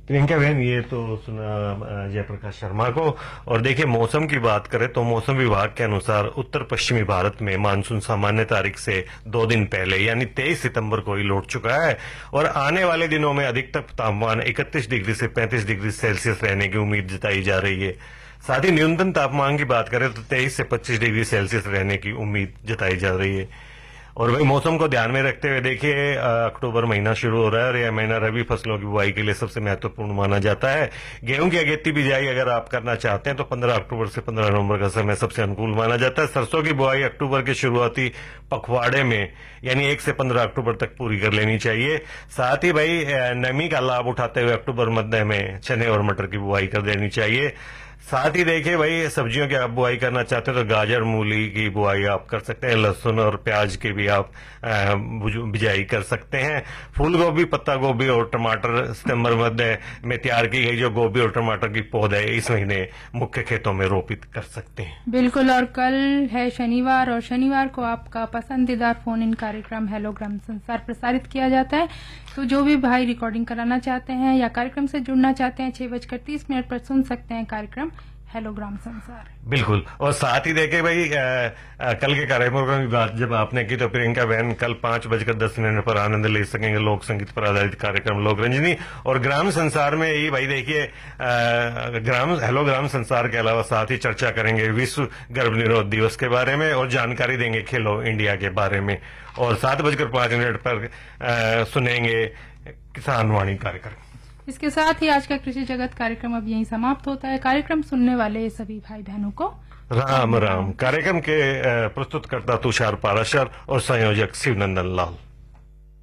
प्रियंका बहन, ये तो सुना जयप्रकाश शर्मा को। और देखिए, मौसम की बात करें तो मौसम विभाग के अनुसार उत्तर पश्चिमी भारत में मानसून सामान्य तारीख से 2 दिन पहले यानी 23 सितंबर को ही लौट चुका है और आने वाले दिनों में अधिकतम तापमान 31 डिग्री से 35 डिग्री सेल्सियस रहने की उम्मीद जताई जा रही है। साथ ही न्यूनतम तापमान की बात करें तो 23 से 25 डिग्री सेल्सियस रहने की उम्मीद जताई जा रही है। और वही मौसम को ध्यान में रखते हुए देखिए, अक्टूबर महीना शुरू हो रहा है और यह महीना रबी फसलों की बुआई के लिए सबसे महत्वपूर्ण माना जाता है। गेहूं की अगेती बिजाई अगर आप करना चाहते हैं तो 15 अक्टूबर से 15 नवंबर का समय सबसे अनुकूल माना जाता है। सरसों की बुआई अक्टूबर के शुरुआती पखवाड़े में यानी 1 से 15 अक्टूबर तक पूरी कर लेनी चाहिए। साथ ही भाई नमी का लाभ उठाते हुए अक्टूबर मध्य में चने और मटर की बुआई कर देनी चाहिए। साथ ही देखिए भाई, सब्जियों की आप बुआई करना चाहते हैं तो गाजर मूली की बुआई आप कर सकते हैं। लहसुन और प्याज की भी आप बिजाई कर सकते हैं। फूल गोभी, पत्ता गोभी और टमाटर सितंबर मध्य में तैयार की गई जो गोभी और टमाटर की पौधे इस महीने मुख्य खेतों में रोपित कर सकते हैं। बिल्कुल। और कल है शनिवार और शनिवार को आपका पसंदीदा फोन इन कार्यक्रम हेलो ग्राम संसार प्रसारित किया जाता है। तो जो भी भाई रिकॉर्डिंग कराना चाहते हैं या कार्यक्रम से जुड़ना चाहते हैं 6:30 पर सुन सकते हैं कार्यक्रम हेलो ग्राम संसार। बिल्कुल। और साथ ही देखे भाई, कल के कार्यक्रम की बात जब आपने की तो प्रियंका बहन कल 5:10 पर आनंद ले सकेंगे लोक संगीत पर आधारित कार्यक्रम लोक रंजनी। और ग्राम संसार में ही भाई देखिए, हेलो ग्राम संसार के अलावा साथ ही चर्चा करेंगे विश्व गर्भ निरोध दिवस के बारे में और जानकारी देंगे खेलो इंडिया के बारे में। और 7:05 पर सुनेंगे किसान वाणी कार्यक्रम। इसके साथ ही आज का कृषि जगत कार्यक्रम अब यहीं समाप्त होता है। कार्यक्रम सुनने वाले सभी भाई बहनों को राम राम। कार्यक्रम के प्रस्तुतकर्ता तुषार पाराशर और संयोजक शिवनंदन लाल।